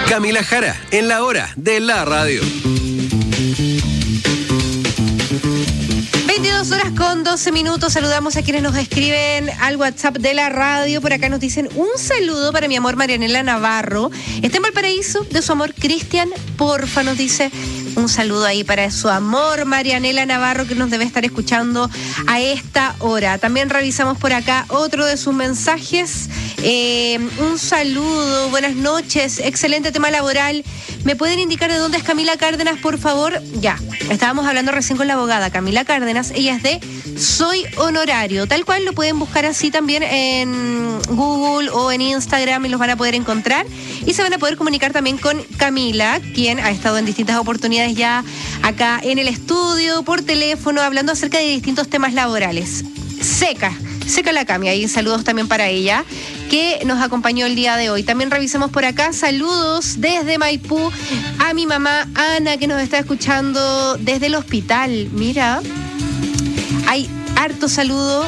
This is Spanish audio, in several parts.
Camila Jara, en la hora de la radio. 22:12. Saludamos a quienes nos escriben al WhatsApp de la radio. Por acá nos dicen un saludo para mi amor Marianela Navarro. Está en Valparaíso, de su amor Cristian, porfa, nos dice. Un saludo ahí para su amor Marianela Navarro, que nos debe estar escuchando a esta hora. También revisamos por acá otro de sus mensajes. Un saludo, buenas noches, excelente tema laboral. ¿Me pueden indicar de dónde es Camila Cárdenas, por favor? Ya, estábamos hablando recién con la abogada Camila Cárdenas. Ella es de Soy Honorario, tal cual lo pueden buscar así también en Google o en Instagram y los van a poder encontrar. Y se van a poder comunicar también con Camila, quien ha estado en distintas oportunidades ya acá en el estudio, por teléfono, hablando acerca de distintos temas laborales. Seca la Cami, ahí saludos también para ella, que nos acompañó el día de hoy. También revisemos por acá, saludos desde Maipú a mi mamá Ana, que nos está escuchando desde el hospital. Mira, hay harto saludo.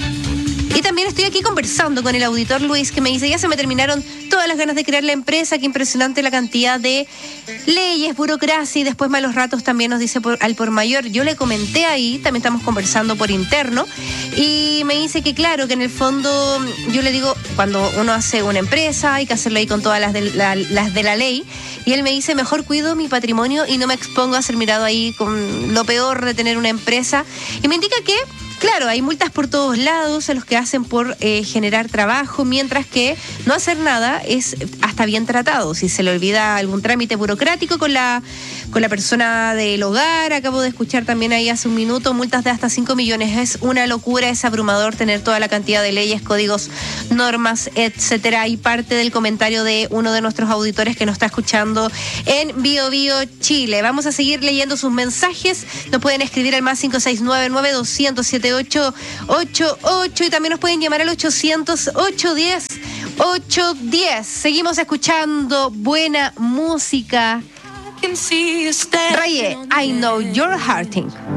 Y también estoy aquí conversando con el auditor Luis, que me dice, ya se me terminaron todas las ganas de crear la empresa, qué impresionante la cantidad de leyes, burocracia y después malos ratos también, nos dice al por mayor. Yo le comenté ahí, también estamos conversando por interno, y me dice que claro, que en el fondo, yo le digo, cuando uno hace una empresa hay que hacerlo ahí con todas las de la ley, y él me dice, mejor cuido mi patrimonio y no me expongo a ser mirado ahí con lo peor de tener una empresa, y me indica que claro, hay multas por todos lados a los que hacen por generar trabajo, mientras que no hacer nada es hasta bien tratado. Si se le olvida algún trámite burocrático con la persona del hogar, acabo de escuchar también ahí hace un minuto, multas de hasta 5 millones. Es una locura, es abrumador tener toda la cantidad de leyes, códigos, normas, etcétera. Y parte del comentario de uno de nuestros auditores que nos está escuchando en Bio Bio, Chile. Vamos a seguir leyendo sus mensajes. Nos pueden escribir al más 569-9200-7888 y también nos pueden llamar al 800-810-810. Seguimos escuchando buena música. Raye, I Know You're Hurting.